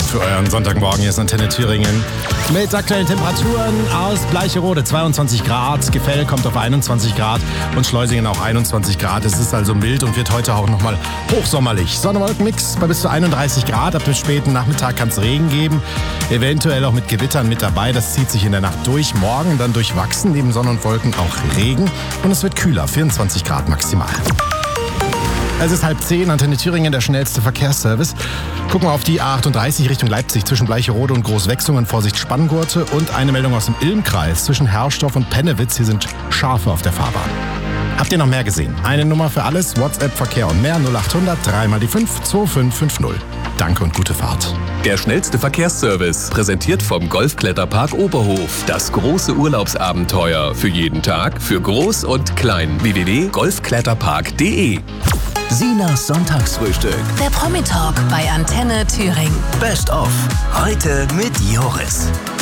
für euren Sonntagmorgen. Hier ist Antenne Thüringen mit aktuellen Temperaturen aus Bleicherode 22 Grad, Gefell kommt auf 21 Grad und Schleusingen auch 21 Grad. Es ist also mild und wird heute auch nochmal hochsommerlich. Sonne-Wolken-Mix bei bis zu 31 Grad. Ab dem späten Nachmittag kann es Regen geben, eventuell auch mit Gewittern mit dabei. Das zieht sich in der Nacht durch. Morgen dann durchwachsen, neben Sonne und Wolken auch Regen und es wird kühler, 24 Grad maximal. Es ist 9:30, Antenne Thüringen, der schnellste Verkehrsservice. Gucken wir auf die A38 Richtung Leipzig zwischen Bleicherode und Großwechsungen. Vorsicht Spanngurte und eine Meldung aus dem Ilmkreis zwischen Herrstorf und Pennewitz. Hier sind Schafe auf der Fahrbahn. Habt ihr noch mehr gesehen? Eine Nummer für alles, WhatsApp, Verkehr und mehr 0800 3 mal die 5 2550. Danke und gute Fahrt. Der schnellste Verkehrsservice, präsentiert vom Golfkletterpark Oberhof. Das große Urlaubsabenteuer für jeden Tag, für Groß und Klein. www.golfkletterpark.de. Sinas Sonntagsfrühstück. Der Promi-Talk bei Antenne Thüringen. Best of. Heute mit Joris.